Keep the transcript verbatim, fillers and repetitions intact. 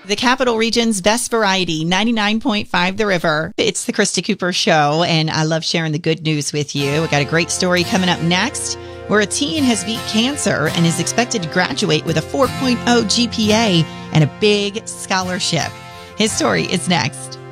The Capital Region's best variety, ninety-nine point five The River. It's the Krista Cooper Show, and I love sharing the good news with you. We got a great story coming up next, where a teen has beat cancer and is expected to graduate with a four point oh G P A and a big scholarship. His story is next.